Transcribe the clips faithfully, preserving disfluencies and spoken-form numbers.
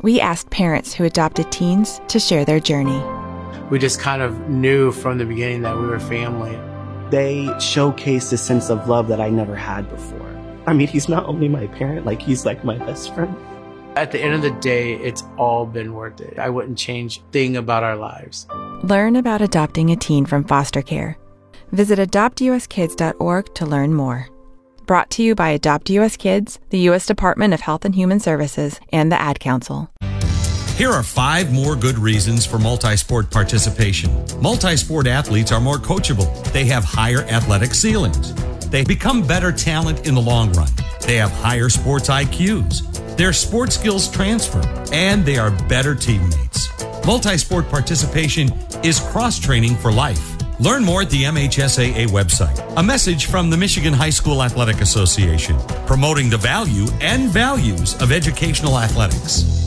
we asked parents who adopted teens to share their journey. We just kind of knew from the beginning that we were family. They showcased a sense of love that I never had before. I mean, he's not only my parent, like he's like my best friend. At the end of the day, it's all been worth it. I wouldn't change a thing about our lives. Learn about adopting a teen from foster care. Visit adopt u s kids dot org to learn more. Brought to you by Adopt U S Kids, the U S Department of Health and Human Services, and the Ad Council. Here are five more good reasons for multi-sport participation. Multi-sport athletes are more coachable. They have higher athletic ceilings. They become better talent in the long run. They have higher sports I Qs. Their sports skills transfer, and they are better teammates. Multi-sport participation is cross-training for life. Learn more at the M H S A A website. A message from the Michigan High School Athletic Association, promoting the value and values of educational athletics.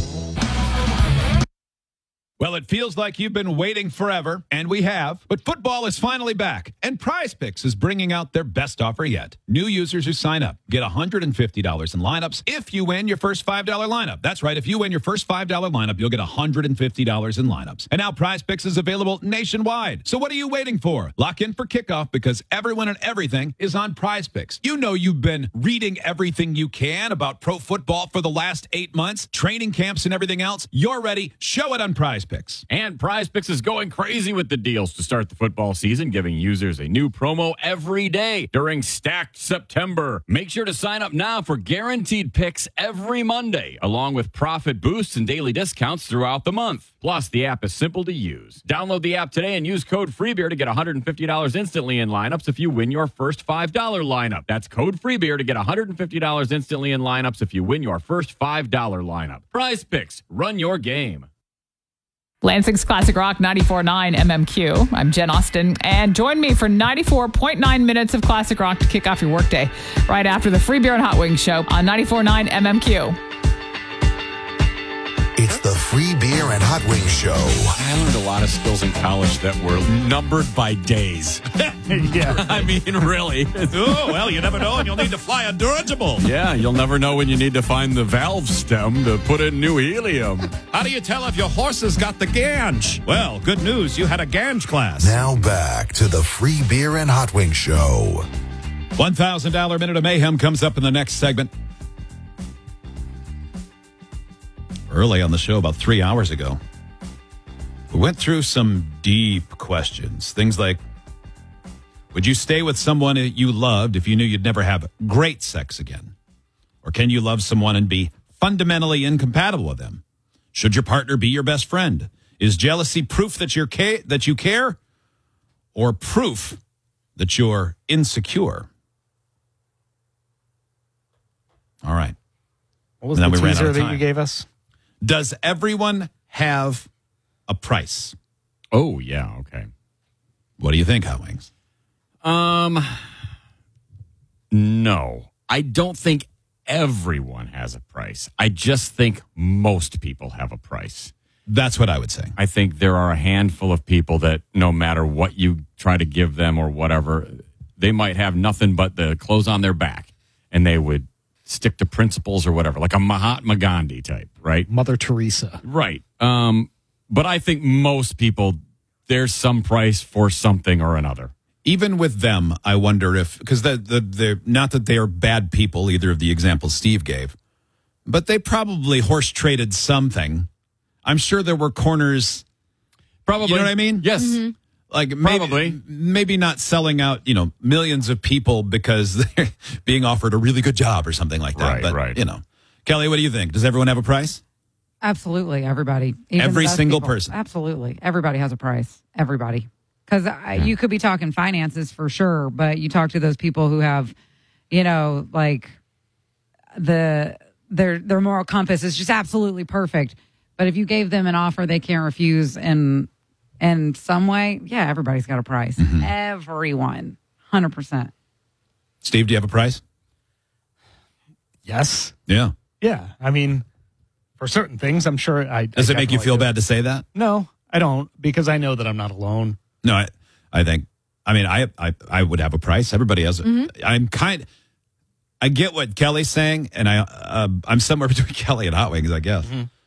Well, it feels like you've been waiting forever, and we have, but football is finally back, and PrizePicks is bringing out their best offer yet. New users who sign up get one hundred fifty dollars in lineups if you win your first five dollars lineup. That's right, if you win your first five dollars lineup, you'll get one hundred fifty dollars in lineups. And now PrizePicks is available nationwide. So what are you waiting for? Lock in for kickoff because everyone and everything is on PrizePicks. You know you've been reading everything you can about pro football for the last eight months, training camps and everything else. You're ready. Show it on PrizePicks. And PrizePicks is going crazy with the deals to start the football season, giving users a new promo every day during Stacked September. Make sure to sign up now for guaranteed picks every Monday, along with profit boosts and daily discounts throughout the month. Plus, the app is simple to use. Download the app today and use code FREEBEER to get one hundred fifty dollars instantly in lineups if you win your first five dollars lineup. That's code FREEBEER to get one hundred fifty dollars instantly in lineups if you win your first five dollars lineup. PrizePicks, run your game. Lansing's Classic Rock ninety-four point nine M M Q. I'm Jen Austen, and join me for ninety-four point nine minutes of Classic Rock to kick off your workday right after the Free Beer and Hot Wings show on ninety-four point nine M M Q. It's the Free Beer and Hot Wings show. I learned a lot of skills in college that were numbered by days. Yeah. I mean, really. Oh, well, you never know, and you'll need to fly a dirigible. Yeah, you'll never know when you need to find the valve stem to put in new helium. How do you tell if your horse has got the ganj? Well, good news, you had a ganj class. Now back to the Free Beer and Hot Wings show. one thousand dollars Minute of Mayhem comes up in the next segment. Early on the show, about three hours ago, we went through some deep questions. Things like, would you stay with someone you loved if you knew you'd never have great sex again? Or can you love someone and be fundamentally incompatible with them? Should your partner be your best friend? Is jealousy proof that you're ca- that you care, or proof that you're insecure? All right. What was And the then we ran out teaser of that time. you gave us? Does everyone have a price? Oh, yeah, okay. What do you think, Hot Wings? Um, no. I don't think everyone has a price. I just think most people have a price. That's what I would say. I think there are a handful of people that no matter what you try to give them or whatever, they might have nothing but the clothes on their back, and they would stick to principles or whatever, like a Mahatma Gandhi type, right? Mother Teresa. Right. Um, but I think most people, there's some price for something or another. Even with them, I wonder if, because the, the, the, not that they are bad people, either of the examples Steve gave, but they probably horse traded something. I'm sure there were corners. Probably. You know what I mean? Yes. Mm-hmm. Like maybe, Probably. maybe not selling out, you know, millions of people because they're being offered a really good job or something like that. Right, but, right. you know, Kelly, what do you think? Does everyone have a price? Absolutely, everybody. Even Every the best single people. person. Absolutely. Everybody has a price. Everybody. Because you could be talking finances for sure, but you talk to those people who have, you know, like the their their moral compass is just absolutely perfect. But if you gave them an offer they can't refuse in in some way, yeah, everybody's got a price. Mm-hmm. Everyone. one hundred percent. Steve, do you have a price? Yes. Yeah. Yeah. I mean, for certain things, I'm sure I. Does I it make you definitely feel do. bad to say that? No, I don't, because I know that I'm not alone. No, I, I think, I mean, I, I, I would have a price. Everybody has. A, Mm-hmm. I'm kind. I get what Kelly's saying, and I, uh, I'm somewhere between Kelly and Hot Wings, I guess. Mm-hmm.